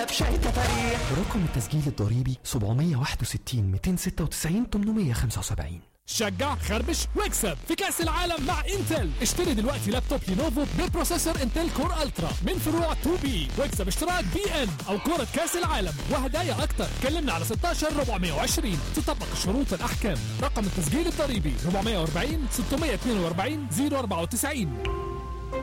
في شهر تفاريح. رقم التسجيل الضريبي 761 296 875. شجع خربش واكسب في كأس العالم مع انتل. اشتري دلوقتي لابتوب لينوفو ببروسيسور انتل كور الترا من فروع 2B واكسب اشتراك BN او كرة كأس العالم وهدايا اكتر. كلمنا على 16420. تطبق الشروط والاحكام. رقم التسجيل الضريبي 440 642 094.